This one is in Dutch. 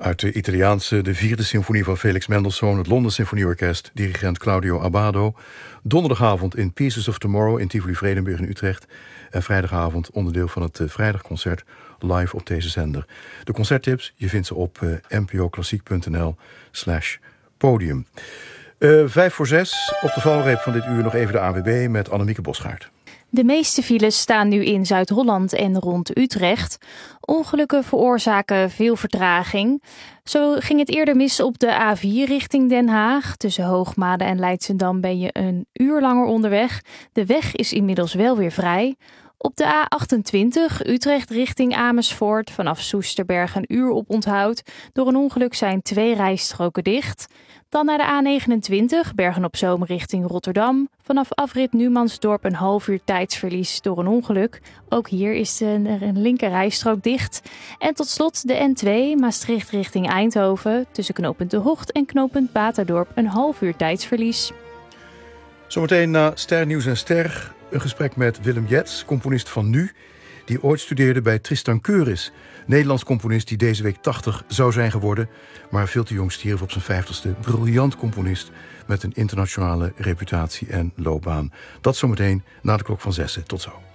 Uit de Italiaanse, de 4e symfonie van Felix Mendelssohn, het London Symfonieorkest, dirigent Claudio Abbado. Donderdagavond in Pieces of Tomorrow in Tivoli-Vredenburg in Utrecht. En vrijdagavond onderdeel van het vrijdagconcert live op deze zender. De concerttips, je vindt ze op npoklassiek.nl/podium. 5:06, op de valreep van dit uur nog even de ANWB met Annemieke Bosgaard. De meeste files staan nu in Zuid-Holland en rond Utrecht. Ongelukken veroorzaken veel vertraging. Zo ging het eerder mis op de A4 richting Den Haag. Tussen Hoogmade en Leidschendam ben je een uur langer onderweg. De weg is inmiddels wel weer vrij. Op de A28 Utrecht richting Amersfoort vanaf Soesterberg een uur op onthoud. Door een ongeluk zijn 2 rijstroken dicht. Dan naar de A29 Bergen-op-Zoom richting Rotterdam. Vanaf afrit Numansdorp een half uur tijdsverlies door een ongeluk. Ook hier is een linker rijstrook dicht. En tot slot de N2 Maastricht richting Eindhoven. Tussen knooppunt De Hocht en knooppunt Baterdorp een half uur tijdsverlies. Zometeen na Sternieuws en Ster een gesprek met Willem Jets, componist van Nu, die ooit studeerde bij Tristan Keuris, Nederlands componist die deze week 80 zou zijn geworden, maar veel te jong stierf op zijn 50ste. Briljant componist met een internationale reputatie en loopbaan. Dat zometeen na de klok van 6. Tot zo.